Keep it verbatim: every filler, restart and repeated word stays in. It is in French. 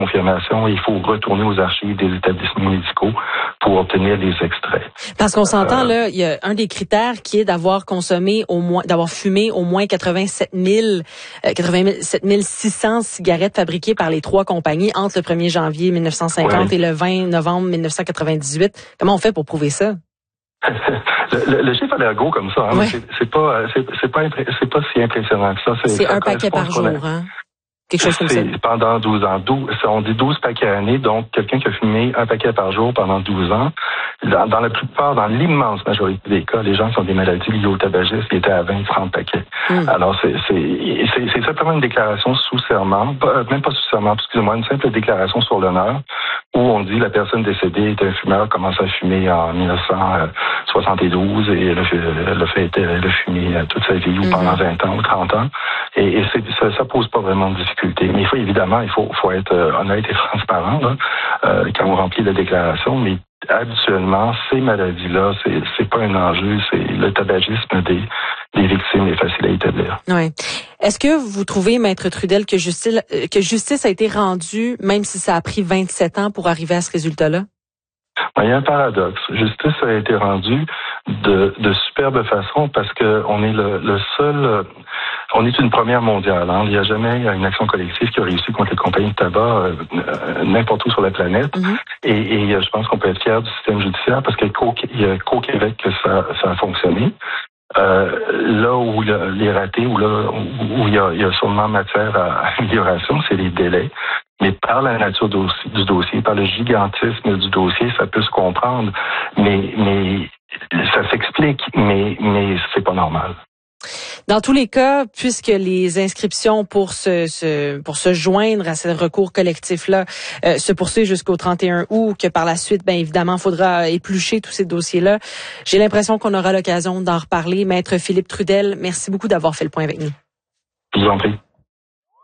confirmation, il faut retourner aux archives des établissements médicaux pour obtenir les extraits. Parce qu'on s'entend, euh, là, il y a un des critères qui est d'avoir consommé au moins, d'avoir fumé au moins quatre-vingt-sept mille, euh, quatre-vingt-sept mille six cents cigarettes fabriquées par les trois compagnies entre le premier janvier mille neuf cent cinquante ouais. et le vingt novembre mille neuf cent quatre-vingt-dix-huit. Comment on fait pour prouver ça? le, le, le chiffre a l'air gros comme ça, hein, ouais. c'est, c'est pas, c'est, c'est pas, c'est pas si impressionnant que ça. C'est, c'est un paquet par jour, hein? Quelque chose comme ça. Pendant douze ans. douze, on dit douze paquets à l'année, donc quelqu'un qui a fumé un paquet par jour pendant douze ans, dans, dans la plupart, dans l'immense majorité des cas, les gens qui ont des maladies liées au tabagisme, ils étaient à vingt trente paquets. Mm. Alors, c'est, c'est, c'est, c'est simplement une déclaration sous serment, pas, même pas sous serment, excusez-moi, une simple déclaration sur l'honneur, où on dit la personne décédée est un fumeur, commence à fumer en mille neuf cent soixante-douze et elle a, elle a fait, elle a fumé toute sa vie ou mm-hmm. pendant vingt ans ou trente ans. Et, et c'est, ça, ça pose pas vraiment de difficulté. Mais il faut évidemment, il faut, faut être honnête et transparent là, euh, quand on remplit la déclaration. Mais habituellement, ces maladies-là, c'est, c'est pas un enjeu. C'est le tabagisme des, des victimes est facile à établir. Ouais. Est-ce que vous trouvez, Maître Trudel, que justice, que justice a été rendue, même si ça a pris vingt-sept ans pour arriver à ce résultat-là? Il y a un paradoxe. Justice a été rendue de, de superbe façon parce que on est le, le seul, on est une première mondiale. Hein. Il n'y a jamais une action collective qui a réussi contre les compagnies de tabac euh, n'importe où sur la planète. Mm-hmm. Et, et je pense qu'on peut être fier du système judiciaire parce qu'il y a qu'au Québec que ça, ça a fonctionné. Euh, là où il y a les ratés, où là où il y a, il y a sûrement matière à amélioration, c'est les délais. Mais par la nature du dossier, par le gigantisme du dossier, ça peut se comprendre. Mais mais ça s'explique, mais mais c'est pas normal. Dans tous les cas, puisque les inscriptions pour se, se pour se joindre à ce recours collectif-là euh, se poursuivent jusqu'au trente et un août, que par la suite, bien évidemment, il faudra éplucher tous ces dossiers-là, j'ai l'impression qu'on aura l'occasion d'en reparler. Maître Philippe Trudel, merci beaucoup d'avoir fait le point avec nous. Je vous en prie.